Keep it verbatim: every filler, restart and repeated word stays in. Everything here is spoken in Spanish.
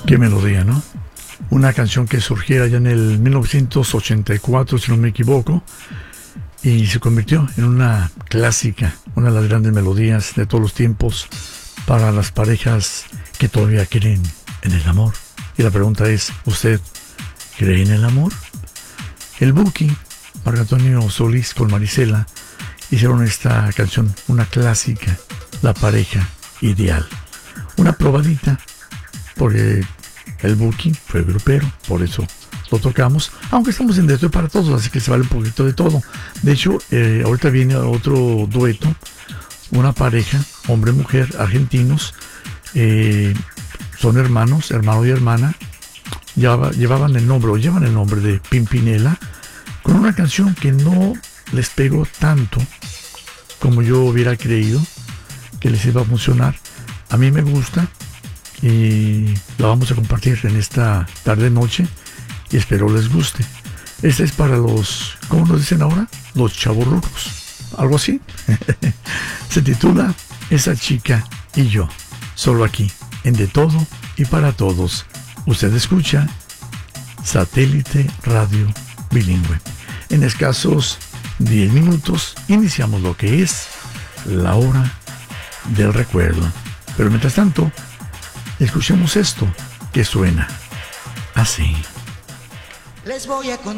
Qué melodía, ¿no? Una canción que surgiera ya en el mil novecientos ochenta y cuatro, si no me equivoco, y se convirtió en una clásica, una de las grandes melodías de todos los tiempos para las parejas que todavía creen en el amor. Y la pregunta es, ¿usted cree en el amor? El Buki, Marco Antonio Solís con Marisela, hicieron esta canción, una clásica, La pareja ideal. Una probadita, porque el Buki fue grupero, por eso lo tocamos, aunque estamos en Detroit para todos, así que se vale un poquito de todo. De hecho, eh, ahorita viene otro dueto, una pareja, hombre-mujer, argentinos, eh, son hermanos, hermano y hermana, llevaba, llevaban el nombre, o llevan el nombre de Pimpinela, con una canción que no les pegó tanto como yo hubiera creído que les iba a funcionar. A mí me gusta y la vamos a compartir en esta tarde noche y espero les guste. Esta es para los, ¿cómo nos dicen ahora? Los chavorrucos, algo así. Se titula Esa chica y yo, solo aquí, en De Todo y para Todos. Usted escucha Satélite Radio Bilingüe. En escasos diez minutos iniciamos lo que es la hora del recuerdo. Pero mientras tanto, escuchemos esto que suena así. Les voy a contar